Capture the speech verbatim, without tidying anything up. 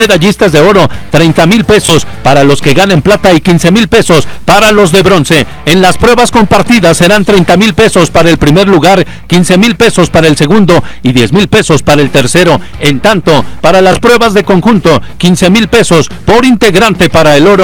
medallistas de oro, treinta mil pesos para los que ganen plata y quince mil pesos para los de bronce. En las pruebas compartidas serán treinta mil pesos para el primer lugar, quince mil pesos para el segundo y diez mil pesos para el tercero. En tanto, para las pruebas de conjunto, quince mil pesos por integrante para el oro.